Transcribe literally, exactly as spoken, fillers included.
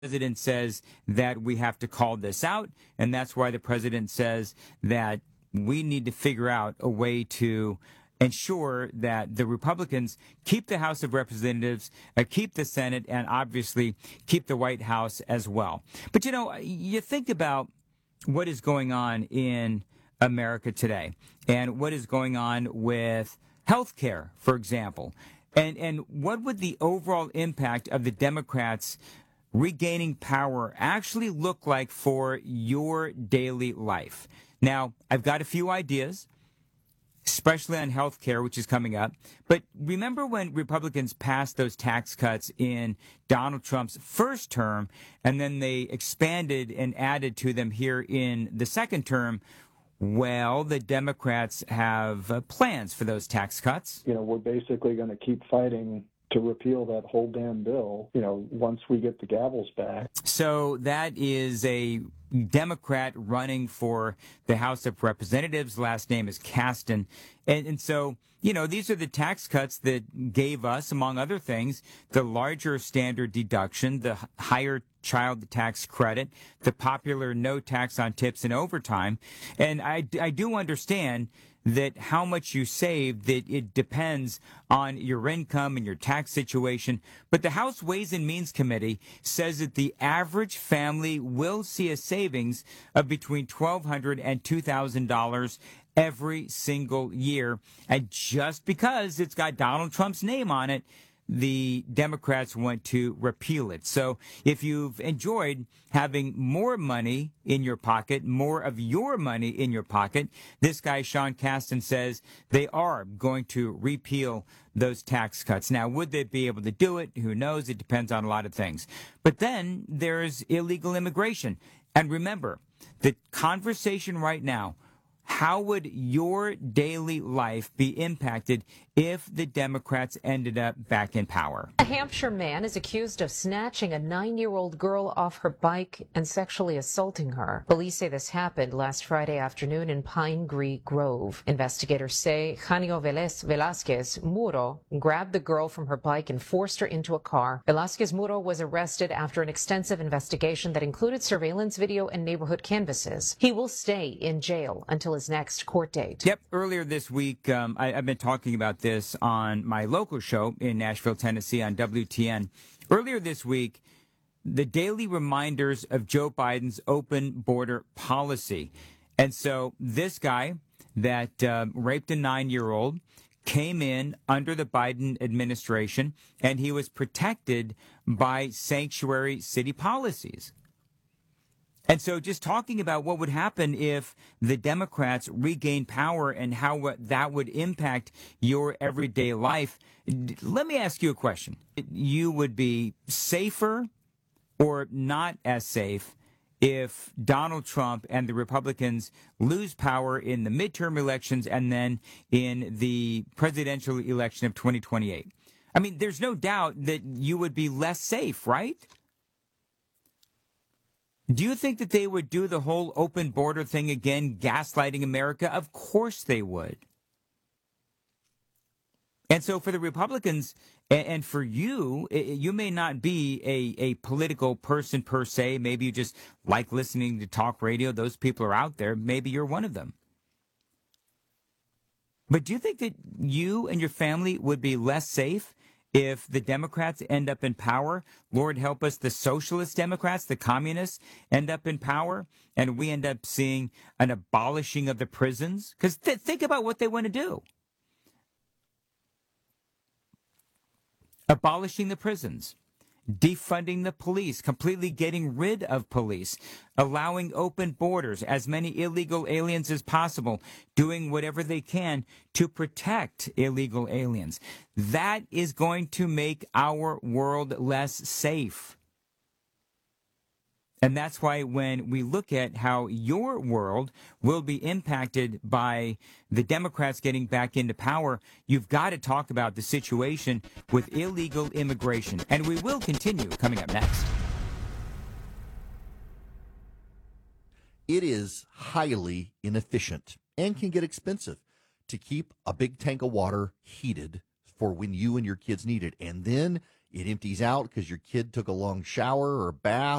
president says that we have to call this out, and that's why the president says that we need to figure out a way to ensure that the Republicans keep the House of Representatives, uh, keep the Senate, and obviously keep the White House as well. But, you know, you think about what is going on in America today and what is going on with health care, for example, and, and what would the overall impact of the Democrats regaining power actually look like for your daily life? Now, I've got a few ideas, especially on health care, which is coming up. But remember when Republicans passed those tax cuts in Donald Trump's first term, and then they expanded and added to them here in the second term? Well, the Democrats have uh, plans for those tax cuts. You know, we're basically going to keep fighting to repeal that whole damn bill, you know, once we get the gavels back. So that is a Democrat running for the House of Representatives. Last name is Casten. And, and so, you know, these are the tax cuts that gave us, among other things, the larger standard deduction, the higher child tax credit, the popular no tax on tips and overtime. And I, I do understand that how much you save, that it depends on your income and your tax situation. But the House Ways and Means Committee says that the average family will see a savings of between twelve hundred dollars and two thousand dollars every single year. And just because it's got Donald Trump's name on it, the Democrats want to repeal it. So if you've enjoyed having more money in your pocket, more of your money in your pocket, this guy, Sean Casten, says they are going to repeal those tax cuts. Now, would they be able to do it? Who knows? It depends on a lot of things. But then there's illegal immigration. And remember, the conversation right now, how would your daily life be impacted if the Democrats ended up back in power? A Hampshire man is accused of snatching a nine-year-old girl off her bike and sexually assaulting her. Police say this happened last Friday afternoon in Pine Tree Grove. Investigators say Janio Velasquez Muro grabbed the girl from her bike and forced her into a car. Velasquez Muro was arrested after an extensive investigation that included surveillance video and neighborhood canvases. He will stay in jail until his next court date. Yep. Earlier this week, um, I, I've been talking about this on my local show in Nashville, Tennessee on W T N. Earlier this week, the daily reminders of Joe Biden's open border policy. And so this guy that uh, raped a nine-year-old came in under the Biden administration, and he was protected by sanctuary city policies. And so just talking about what would happen if the Democrats regain power and how that would impact your everyday life. Let me ask you a question. You would be safer or not as safe if Donald Trump and the Republicans lose power in the midterm elections and then in the presidential election of twenty twenty-eight? I mean, there's no doubt that you would be less safe, right? Do you think that they would do the whole open border thing again, gaslighting America? Of course they would. And so for the Republicans and for you, you may not be a, a political person per se. Maybe you just like listening to talk radio. Those people are out there. Maybe you're one of them. But do you think that you and your family would be less safe if the Democrats end up in power? Lord help us, the socialist Democrats, the communists end up in power, and we end up seeing an abolishing of the prisons? Because th- think about what they want to do. Abolishing the prisons, defunding the police, completely getting rid of police, allowing open borders, as many illegal aliens as possible, doing whatever they can to protect illegal aliens. That is going to make our world less safe. And that's why when we look at how your world will be impacted by the Democrats getting back into power, you've got to talk about the situation with illegal immigration. And we will continue coming up next. It is highly inefficient and can get expensive to keep a big tank of water heated for when you and your kids need it. And then It empties out because your kid took a long shower or bath